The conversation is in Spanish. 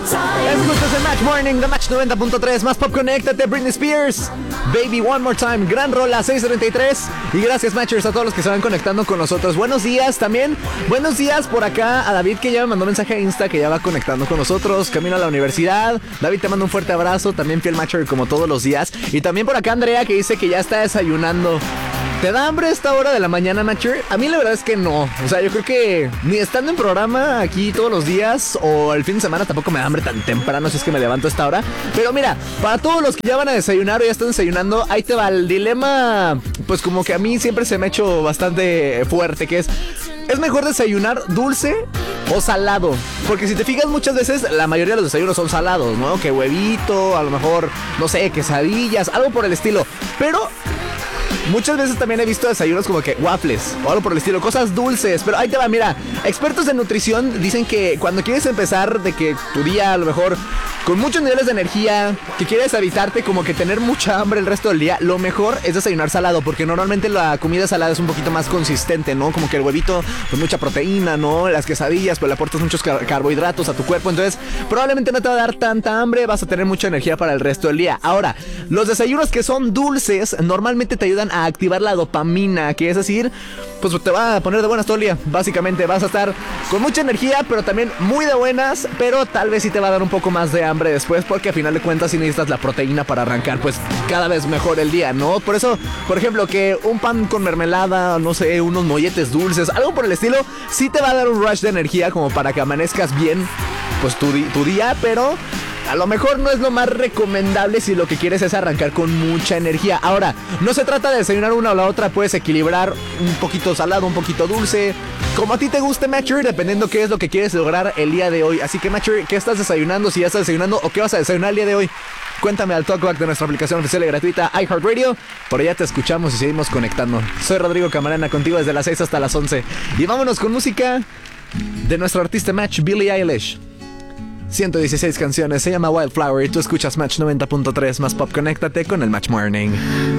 Escuchas el Match Morning de Match 90.3. Más pop, conéctate. Britney Spears, Baby One More Time. Gran rola, 6:33. Y gracias, Matchers, a todos los que se van conectando con nosotros. Buenos días también. Buenos días por acá a David, que ya me mandó mensaje a Insta, que ya va conectando con nosotros. Camino a la universidad. David, te mando un fuerte abrazo. También fiel Matcher como todos los días. Y también por acá Andrea, que dice que ya está desayunando. ¿Te da hambre a esta hora de la mañana, Matcher? A mí la verdad es que no. O sea, yo creo que ni estando en programa aquí todos los días o el fin de semana tampoco me da hambre tan temprano si es que me levanto a esta hora. Pero mira, para todos los que ya van a desayunar o ya están desayunando, ahí te va el dilema. Pues como que a mí siempre se me ha hecho bastante fuerte, que ¿es mejor desayunar dulce o salado? Porque si te fijas, muchas veces la mayoría de los desayunos son salados, ¿no? Que huevito, a lo mejor, no sé, quesadillas, algo por el estilo. Pero muchas veces también he visto desayunos como que waffles o algo por el estilo, cosas dulces. Pero ahí te va, mira, expertos en nutrición dicen que cuando quieres empezar de que tu día a lo mejor con muchos niveles de energía, que quieres evitarte como que tener mucha hambre el resto del día, lo mejor es desayunar salado, porque normalmente la comida salada es un poquito más consistente, ¿no? Como que el huevito, pues mucha proteína, ¿no? Las quesadillas, pues le aportas muchos carbohidratos a tu cuerpo, entonces probablemente no te va a dar tanta hambre, vas a tener mucha energía para el resto del día. Ahora, los desayunos que son dulces normalmente te ayudan a activar la dopamina, que es decir, pues te va a poner de buenas todo el día. Básicamente vas a estar con mucha energía, pero también muy de buenas, pero tal vez sí te va a dar un poco más de hambre después, porque a final de cuentas sí necesitas la proteína para arrancar pues cada vez mejor el día, ¿no? Por eso, por ejemplo, que un pan con mermelada, no sé, unos molletes dulces, algo por el estilo, sí te va a dar un rush de energía como para que amanezcas bien pues tu día, pero a lo mejor no es lo más recomendable si lo que quieres es arrancar con mucha energía. Ahora, no se trata de desayunar una o la otra, puedes equilibrar un poquito salado, un poquito dulce, como a ti te guste, Matcher, dependiendo qué es lo que quieres lograr el día de hoy. Así que, Matcher, ¿qué estás desayunando? Si ya estás desayunando, o qué vas a desayunar el día de hoy, cuéntame al talkback de nuestra aplicación oficial y gratuita iHeartRadio. Por allá te escuchamos y seguimos conectando. Soy Rodrigo Camarena, contigo desde las 6 hasta las 11. Y vámonos con música de nuestro artista Match, Billie Eilish. 116 canciones, se llama Wildflower y tú escuchas Match 90.3 más pop. Conéctate con el Match Morning.